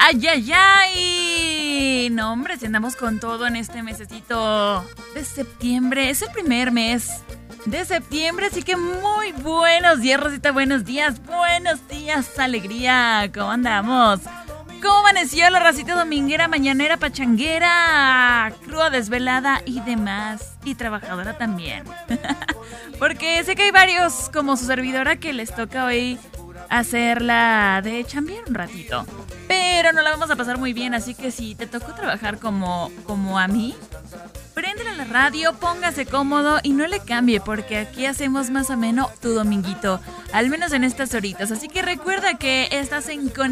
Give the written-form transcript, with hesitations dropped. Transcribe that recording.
¡Ay, ay, ay! No, hombre, si andamos con todo en este mesecito de septiembre. Es el primer mes de septiembre, así que muy buenos días, Rosita, buenos días, alegría. ¿Cómo andamos? ¿Cómo amaneció la racita dominguera, mañanera, pachanguera, cruda, desvelada y demás? Y trabajadora también. Porque sé que hay varios, como su servidora, que les toca hoy hacerla de chambear un ratito. Pero no la vamos a pasar muy bien, así que si te tocó trabajar como a mí, préndele a la radio, póngase cómodo y no le cambie, porque aquí hacemos más ameno tu dominguito, al menos en estas horitas. Así que recuerda que estás en